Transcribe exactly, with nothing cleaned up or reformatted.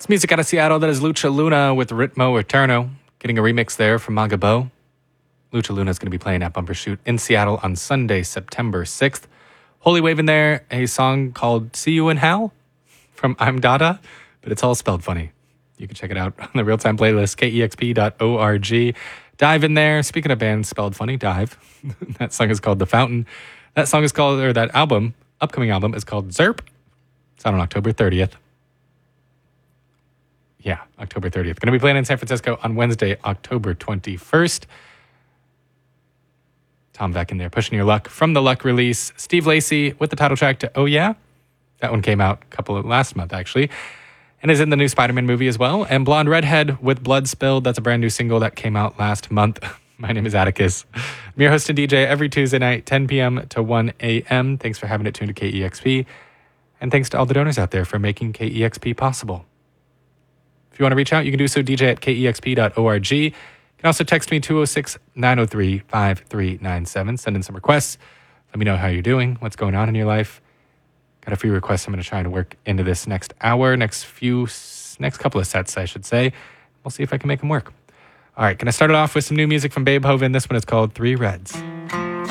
It's music out of Seattle. That is Lucha Luna with Ritmo Eterno. Getting a remix there from Magabo. Lucha Luna is going to be playing at Bumbershoot in Seattle on Sunday, September sixth. Holy Wave in there, a song called See You in Hell from I'm Dada, but it's all spelled funny. You can check it out on the real-time playlist, K E X P dot org. Dive in there. Speaking of bands spelled funny, Dive. That song is called The Fountain. That song is called, or that album, upcoming album, is called Zerp. It's out on October thirtieth. Yeah, October thirtieth. Going to be playing in San Francisco on Wednesday, October twenty-first. Tom Beck in there, Pushing Your Luck from the Luck release. Steve Lacy with the title track to Oh Yeah. That one came out a couple of last month, actually, and is in the new Spider-Man movie as well. And Blonde Redhead with Blood Spilled. That's a brand new single that came out last month. My name is Atticus. I'm your host and D J every Tuesday night, ten p.m. to one a.m. Thanks for having it tuned to K E X P. And thanks to all the donors out there for making K E X P possible. If you want to reach out, you can do so, D J at K E X P dot org. You can also text me, two oh six, nine oh three, five three nine seven. Send in some requests. Let me know how you're doing, what's going on in your life. Got a few requests I'm going to try to work into this next hour, next few, next couple of sets, I should say. We'll see if I can make them work. All right, going to start it off with some new music from Babe Hoven. This one is called Three Reds.